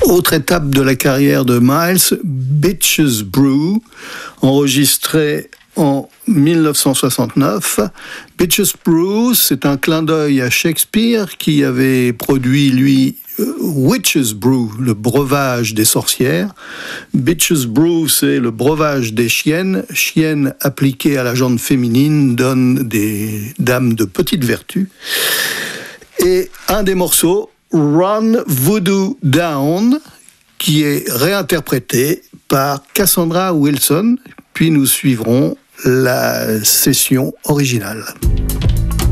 Autre étape de la carrière de Miles, Bitches Brew, enregistré en 1969. Bitches Brew, c'est un clin d'œil à Shakespeare qui avait produit, lui, Witches Brew, le breuvage des sorcières. Bitches Brew, c'est le breuvage des chiennes. Chiennes appliquées à la jante féminine donnent des dames de petite vertu. Et un des morceaux, Run Voodoo Down, qui est réinterprété par Cassandra Wilson, puis nous suivrons la session originale.